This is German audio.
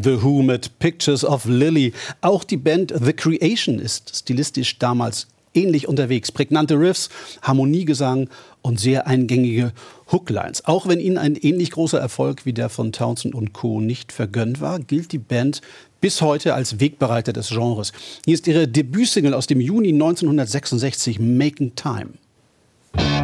The Who mit Pictures of Lily. Auch die Band The Creation ist stilistisch damals ähnlich unterwegs. Prägnante Riffs, Harmoniegesang und sehr eingängige Hooklines. Auch wenn ihnen ein ähnlich großer Erfolg wie der von Townshend und Co. nicht vergönnt war, gilt die Band bis heute als Wegbereiter des Genres. Hier ist ihre Debütsingle aus dem Juni 1966, Making Time.